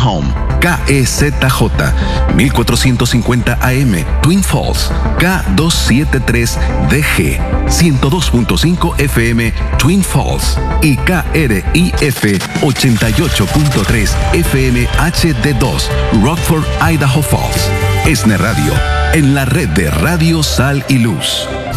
Home, KEZJ, 1450 AM, Twin Falls, K273DG, 102.5 FM, Twin Falls y KRIF 88.3 FM HD2, Rockford, Idaho Falls. ESNE Radio, en la red de Radio Sal y Luz.